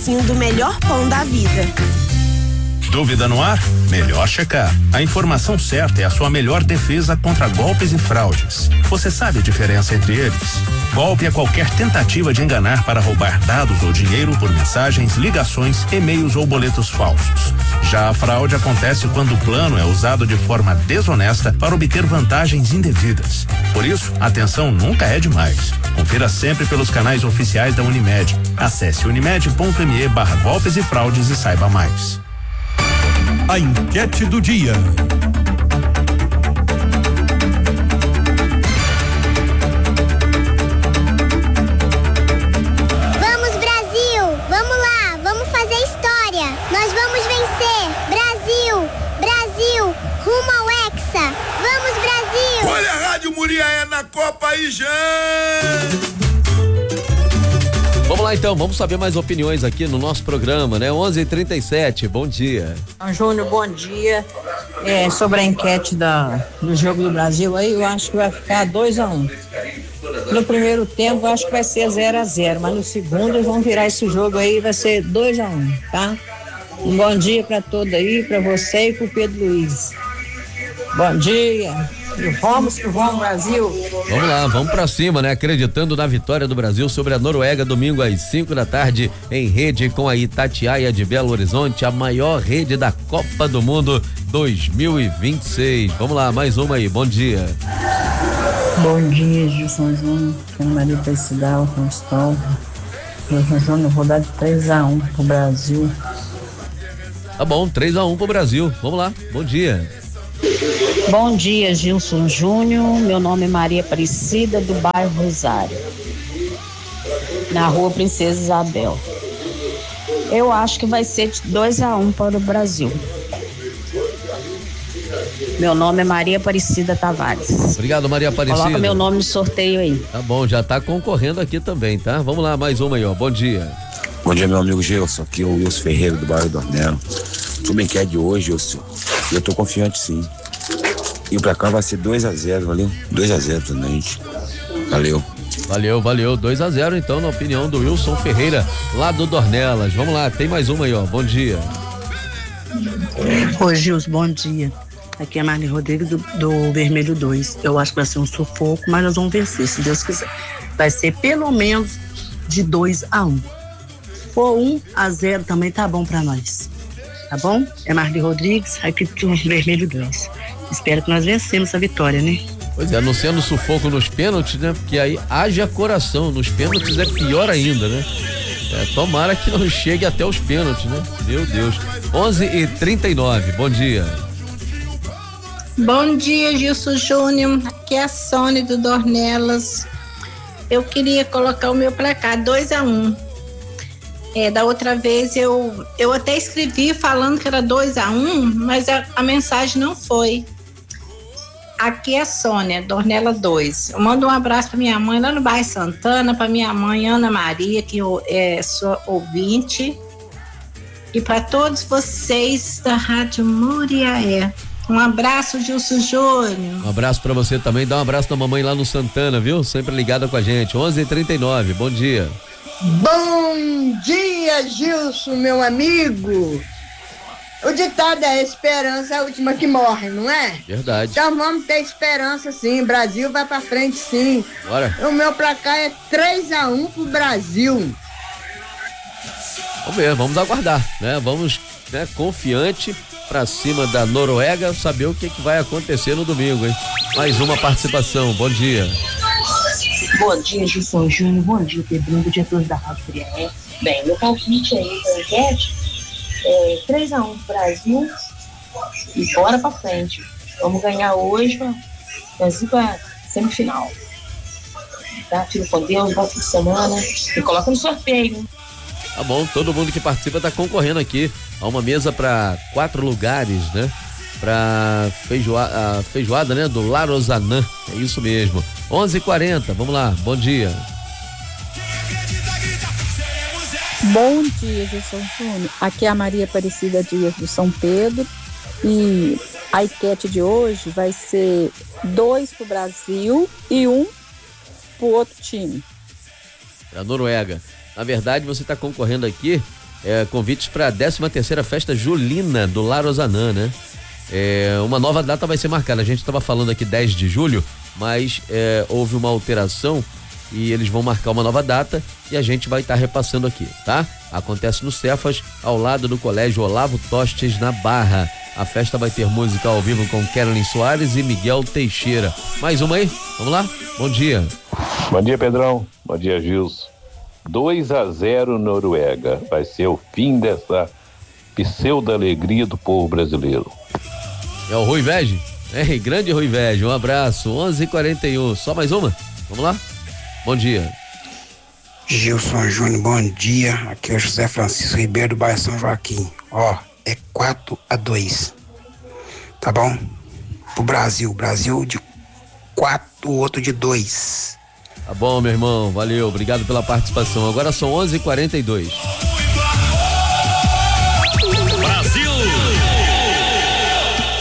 pedacinho do melhor pão da vida. Dúvida no ar? Melhor checar. A informação certa é a sua melhor defesa contra golpes e fraudes. Você sabe a diferença entre eles? Golpe é qualquer tentativa de enganar para roubar dados ou dinheiro por mensagens, ligações, e-mails ou boletos falsos. Já a fraude acontece quando o plano é usado de forma desonesta para obter vantagens indevidas. Por isso, atenção nunca é demais. Confira sempre pelos canais oficiais da Unimed. Acesse unimed.me/golpes e fraudes e saiba mais. A enquete do dia. Vamos, Brasil! Vamos lá! Vamos fazer história! Nós vamos vencer! Brasil! Brasil! Rumo ao Hexa! Vamos, Brasil! Olha a Rádio Muriaé na Copa aí, já! Vamos lá então, vamos saber mais opiniões aqui no nosso programa, né? 11h37, bom dia. Júnior, bom dia. Sobre a enquete do jogo do Brasil aí, eu acho que vai ficar 2-1. No primeiro tempo, eu acho que vai ser 0-0, mas no segundo eles vão virar esse jogo aí, vai ser 2-1, tá? Um bom dia pra todos aí, pra você e pro Pedro Luiz. Bom dia. Vamos Brasil. Vamos lá, vamos pra cima, né? Acreditando na vitória do Brasil sobre a Noruega, domingo às 5 da tarde, em rede com a Itatiaia de Belo Horizonte, a maior rede da Copa do Mundo 2026. Vamos lá, mais uma aí, bom dia. Bom dia, Gilson Júnior, Maria Precidal, Faustão. Gilson Júnior, vou dar de 3-1 pro Brasil. Tá bom, 3-1 pro Brasil, vamos lá, bom dia. Bom dia, Gilson Júnior. Meu nome é Maria Aparecida, do bairro Rosário, na rua Princesa Isabel. Eu acho que vai ser 2-1 para o Brasil. Meu nome é Maria Aparecida Tavares. Obrigado, Maria Aparecida. Coloca meu nome no sorteio aí. Tá bom, já tá concorrendo aqui também, tá? Vamos lá, mais uma aí, ó. Bom dia. Bom dia, meu amigo Gilson. Aqui é o Wilson Ferreira, do bairro Dornelo. Sobre a enquete de hoje, Gilson, eu tô confiante sim. E pra cá vai ser 2-0, valeu? 2-0 também, gente. Valeu. Valeu, 2-0 então, na opinião do Wilson Ferreira, lá do Dornelas. Vamos lá, tem mais uma aí, ó, bom dia. Oi, Gilson, bom dia. Aqui é a Marli Rodrigues do Vermelho 2. Eu acho que vai ser um sufoco, mas nós vamos vencer, se Deus quiser. Vai ser pelo menos de 2-1. Se for 1-0 também tá bom pra nós. Tá bom? É Marli Rodrigues, aqui do Vermelho 2. Espero que nós vencemos essa vitória, né? Pois é, não sendo sufoco nos pênaltis, né? Porque aí haja coração. Nos pênaltis é pior ainda, né? Tomara que não chegue até os pênaltis, né? Meu Deus. 11h39, bom dia. Bom dia, Gilson Júnior. Aqui é a Sônia do Dornelas. Eu queria colocar o meu placar 2-1. Da outra vez eu até escrevi falando que era 2-1, mas a mensagem não foi. Aqui é a Sônia, Dornela 2. Eu mando um abraço para minha mãe lá no bairro Santana, para minha mãe Ana Maria, que é sua ouvinte, e para todos vocês da Rádio Muriaé. Um abraço, Gilson Júnior. Um abraço para você também, dá um abraço da mamãe lá no Santana, viu? Sempre ligada com a gente. 11h39, bom dia. Bom dia, Gilson, meu amigo. O ditado é: a esperança é a última que morre, não é? Verdade. Então vamos ter esperança sim, Brasil vai pra frente sim. Bora. O meu placar é 3-1 pro Brasil. Vamos ver, vamos aguardar, né? Vamos, né, confiante pra cima da Noruega, saber o que vai acontecer no domingo, hein? Mais uma participação, bom dia. Bom dia, Gilson Júnior, bom dia, Pedrinho, bom dia a todos da Rádio Muriaé. Bem, meu palpite aí da enquete é 3-1 Brasil e bora pra frente. Vamos ganhar hoje, nós ir pra semifinal. Tá? Fico com Deus, bom fim de semana e coloca no sorteio. Tá bom, todo mundo que participa tá concorrendo aqui a uma mesa para 4 lugares, né? Pra feijoada, né? Do Larosanã, é isso mesmo. 11h40, vamos lá, bom dia. Bom dia, Gilson Júnior. Aqui é a Maria Aparecida Dias do São Pedro e a enquete de hoje vai ser 2 pro Brasil e 1 pro outro time. Pra Noruega. Na verdade, você está concorrendo aqui convites para a 13ª festa julina do Lar Ozanam, né? Uma nova data vai ser marcada. A gente estava falando aqui 10 de julho, mas houve uma alteração e eles vão marcar uma nova data e a gente vai estar repassando aqui, tá? Acontece no Cefas, ao lado do Colégio Olavo Tostes, na Barra. A festa vai ter música ao vivo com Carolyn Soares e Miguel Teixeira. Mais uma aí? Vamos lá? Bom dia. Bom dia, Pedrão. Bom dia, Gilson. 2-0 Noruega. Vai ser o fim dessa pseudo-alegria do povo brasileiro. É o Rui Vege? Grande Rui Vege. Um abraço. 11h41. Só mais uma? Vamos lá? Bom dia. Gilson Júnior, bom dia. Aqui é o José Francisco Ribeiro do bairro São Joaquim. É 4-2. Tá bom? Pro Brasil. Brasil de 4, o outro de 2. Tá bom, meu irmão. Valeu. Obrigado pela participação. Agora são 11h42.